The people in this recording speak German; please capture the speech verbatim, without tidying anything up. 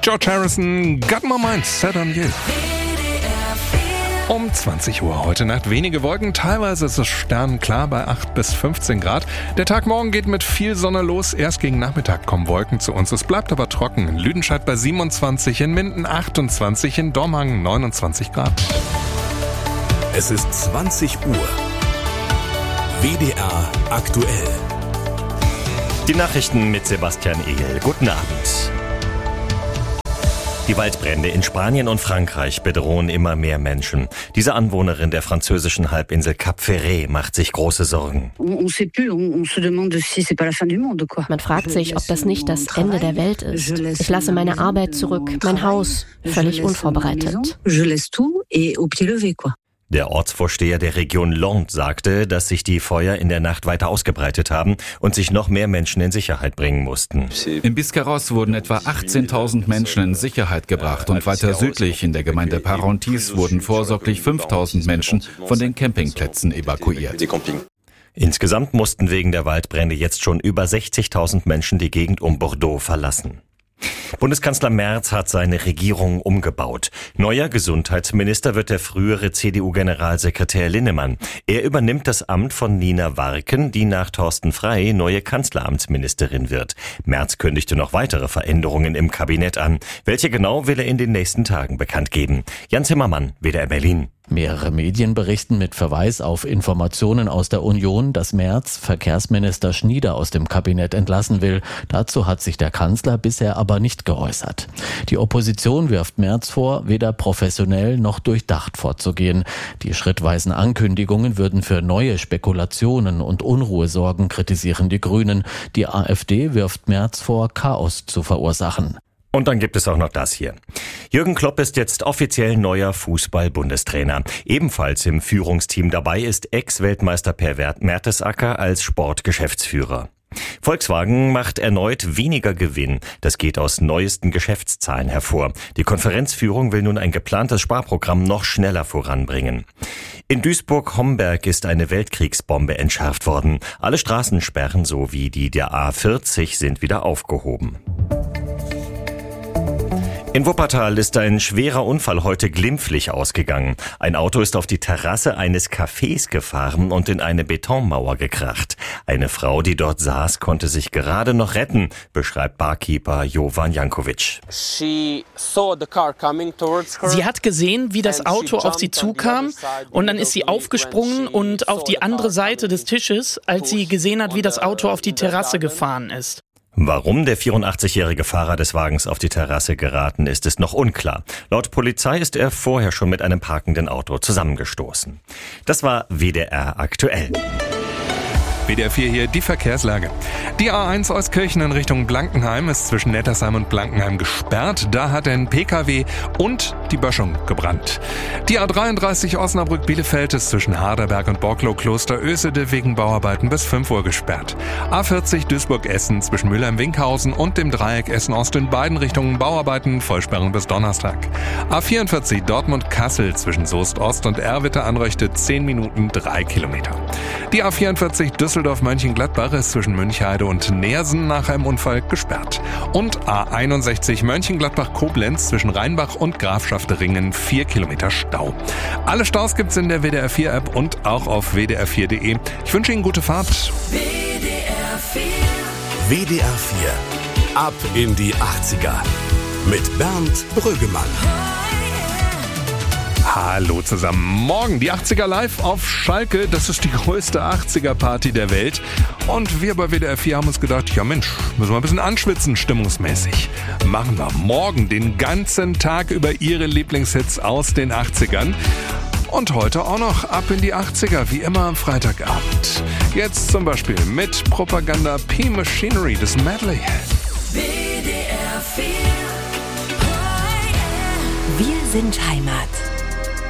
George Harrison, Got My Mind Set on You. Um zwanzig Uhr heute Nacht wenige Wolken, teilweise ist es sternenklar bei acht bis fünfzehn Grad. Der Tag morgen geht mit viel Sonne los. Erst gegen Nachmittag kommen Wolken zu uns. Es bleibt aber trocken. In Lüdenscheid bei siebenundzwanzig, in Minden achtundzwanzig, in Dormagen neunundzwanzig Grad. Es ist zwanzig Uhr. W D R aktuell. Die Nachrichten mit Sebastian Egel. Guten Abend. Die Waldbrände in Spanien und Frankreich bedrohen immer mehr Menschen. Diese Anwohnerin der französischen Halbinsel Cap Ferret macht sich große Sorgen. Man fragt sich, ob das nicht das Ende der Welt ist. Ich lasse meine Arbeit zurück, mein Haus, völlig unvorbereitet. Der Ortsvorsteher der Region Landes sagte, dass sich die Feuer in der Nacht weiter ausgebreitet haben und sich noch mehr Menschen in Sicherheit bringen mussten. In Biscarrosse wurden etwa achtzehntausend Menschen in Sicherheit gebracht und weiter südlich in der Gemeinde Parentis wurden vorsorglich fünftausend Menschen von den Campingplätzen evakuiert. Insgesamt mussten wegen der Waldbrände jetzt schon über sechzigtausend Menschen die Gegend um Bordeaux verlassen. Bundeskanzler Merz hat seine Regierung umgebaut. Neuer Gesundheitsminister wird der frühere C D U-Generalsekretär Linnemann. Er übernimmt das Amt von Nina Warken, die nach Thorsten Frey neue Kanzleramtsministerin wird. Merz kündigte noch weitere Veränderungen im Kabinett an. Welche genau will er in den nächsten Tagen bekannt geben? Jan Zimmermann, W D R Berlin. Mehrere Medien berichten mit Verweis auf Informationen aus der Union, dass Merz Verkehrsminister Schnieder aus dem Kabinett entlassen will. Dazu hat sich der Kanzler bisher aber nicht geäußert. Die Opposition wirft Merz vor, weder professionell noch durchdacht vorzugehen. Die schrittweisen Ankündigungen würden für neue Spekulationen und Unruhe sorgen, kritisieren die Grünen. Die AfD wirft Merz vor, Chaos zu verursachen. Und dann gibt es auch noch das hier. Jürgen Klopp ist jetzt offiziell neuer Fußball-Bundestrainer. Ebenfalls im Führungsteam dabei ist Ex-Weltmeister Per Mertesacker als Sportgeschäftsführer. Volkswagen macht erneut weniger Gewinn. Das geht aus neuesten Geschäftszahlen hervor. Die Konferenzführung will nun ein geplantes Sparprogramm noch schneller voranbringen. In Duisburg-Homberg ist eine Weltkriegsbombe entschärft worden. Alle Straßensperren sowie die der A vierzig sind wieder aufgehoben. In Wuppertal ist ein schwerer Unfall heute glimpflich ausgegangen. Ein Auto ist auf die Terrasse eines Cafés gefahren und in eine Betonmauer gekracht. Eine Frau, die dort saß, konnte sich gerade noch retten, beschreibt Barkeeper Jovan Jankovic. Sie hat gesehen, wie das Auto auf sie zukam, und dann ist sie aufgesprungen und auf die andere Seite des Tisches, als sie gesehen hat, wie das Auto auf die Terrasse gefahren ist. Warum der vierundachtzigjährige Fahrer des Wagens auf die Terrasse geraten ist, ist noch unklar. Laut Polizei ist er vorher schon mit einem parkenden Auto zusammengestoßen. Das war W D R aktuell. W D R vier hier, die Verkehrslage. Die A eins Euskirchen in Richtung Blankenheim ist zwischen Nettersheim und Blankenheim gesperrt. Da hat ein P K W und die Böschung gebrannt. Die A dreiunddreißig Osnabrück-Bielefeld ist zwischen Harderberg und Borklow-Kloster-Ösede wegen Bauarbeiten bis fünf Uhr gesperrt. A vierzig Duisburg-Essen zwischen Mülheim-Winkhausen und dem Dreieck Essen-Ost in beiden Richtungen Bauarbeiten, Vollsperrung bis Donnerstag. A vierundvierzig Dortmund-Kassel zwischen Soest-Ost und Erwitte-Anröchte zehn Minuten drei Kilometer. Die A vierundvierzig Düsseldorf-Mönchengladbach ist zwischen Münchheide und Neersen nach einem Unfall gesperrt. Und A einundsechzig Mönchengladbach-Koblenz zwischen Rheinbach und Grafschafteringen vier Kilometer Stau. Alle Staus gibt's in der W D R vier App und auch auf w d r vier punkt de. Ich wünsche Ihnen gute Fahrt. W D R vier. W D R vier. Ab in die achtziger. Mit Bernd Brüggemann. Hallo zusammen. Morgen die achtziger live auf Schalke. Das ist die größte achtziger-Party der Welt. Und wir bei W D R vier haben uns gedacht, ja Mensch, müssen wir ein bisschen anschwitzen, stimmungsmäßig. Machen wir morgen den ganzen Tag über Ihre Lieblingshits aus den achtzigern. Und heute auch noch ab in die achtziger, wie immer am Freitagabend. Jetzt zum Beispiel mit Propaganda P-Machinery, das Medley. W D R vier. Wir sind Heimat.